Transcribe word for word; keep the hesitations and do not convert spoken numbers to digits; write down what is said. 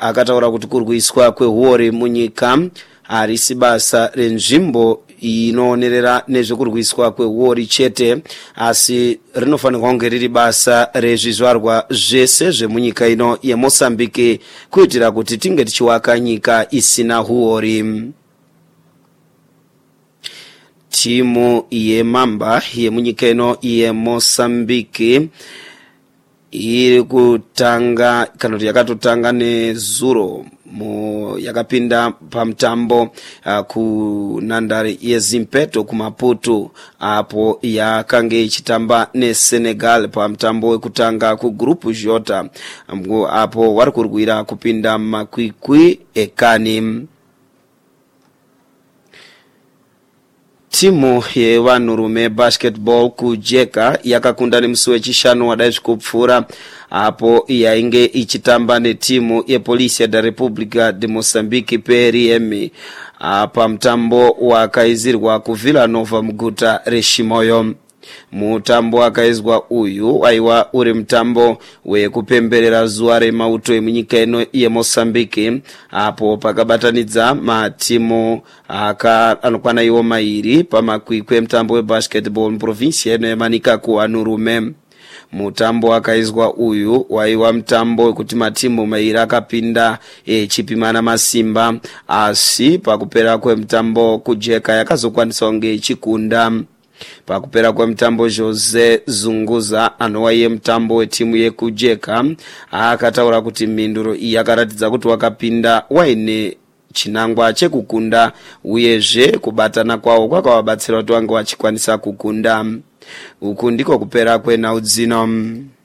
akataura kuti kurwiswa kwehuori munyika harisi basa renzvimbo inonerera nezvekurwiswa kwehuori chete, asi rinofanirwa kunge riri basa rezvizvarwa zvese zvemunyika ino yeMozambique kuitira kuti tinge tichiwaka nyika isina huori. Timu yemamba yemunyika ino yeMozambique iri kutanga kana kuti yakatotanga nezuro mu yakapinda pamtambo uh, kunhandare yeZimpeto kuMaputo, apo yakange ichitamba neSenegal pamtambo wekutanga kugrupu Jota, apo vari kurwira kupinda makwikwi ekani. Timu yevanhurume basketball kujeka yakakunda nemusi wechishanu wadai kupfuura, apo yainge ichitamba netimu yepolisi da República de Moçambique P R M apa mutambo wakaizirwa kuVilla Nova muguta reChimoio. Mutambo wakaizwa uyu waiwa uri mutambo wekupemberera zuva remauto emunyika ino yeMozambique, apo pakabatanidza matimu aka anokwana iwo mairi pamakwikwi emutambo webasketball muprovinsia ino yemanika kuvanhurume. Mutambo wakaizwa uyu waiwa mutambo wekuti matimu mairi akapinda echipimana masimba, asi pakupera kwemutambo kujeka yakazokwanisa kunge ichikunda. Pakupera kwemutambo Jose Zunguza anowaiye mutambo wetimu yekujeka akataura kuti mhinduro iyi yakaratidza kuti wakapinda waine chinangwa chekukunda, uyezve kubatana kwawo kwakawabatsira kuti wange wachikwanisa kukunda. Uku ndiko kupera kwenhau dzino.